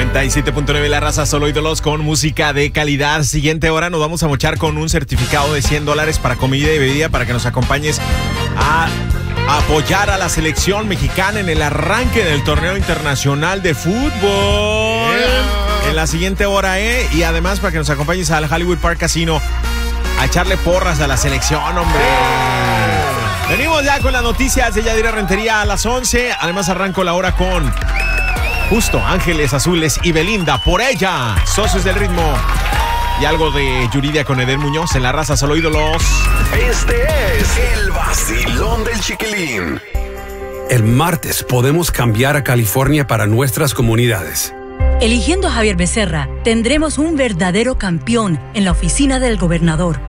97.9 La Raza, solo ídolos con música de calidad. Siguiente hora nos vamos a mochar con un certificado de $100 para comida y bebida para que nos acompañes a apoyar a la selección mexicana en el arranque del torneo internacional de fútbol. En la siguiente hora, y además para que nos acompañes al Hollywood Park Casino a echarle porras a la selección, hombre. Venimos ya con las noticias de Yadira Rentería a las 11. Además arranco la hora con justo Ángeles Azules y Belinda, Por Ella, Socios del Ritmo. Y algo de Yuridia con Eden Muñoz en La Raza, solo ídolos. Este es el vacilón del Chiquilín. El martes podemos cambiar a California para nuestras comunidades. Eligiendo a Javier Becerra, tendremos un verdadero campeón en la oficina del gobernador.